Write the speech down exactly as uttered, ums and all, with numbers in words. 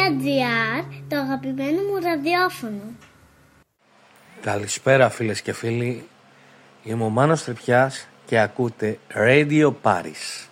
τζι άρ, το αγαπημένο μου ραδιόφωνο. Καλησπέρα φίλες και φίλοι, είμαι ο Μάνος Τρυπιάς και ακούτε Radio Paris.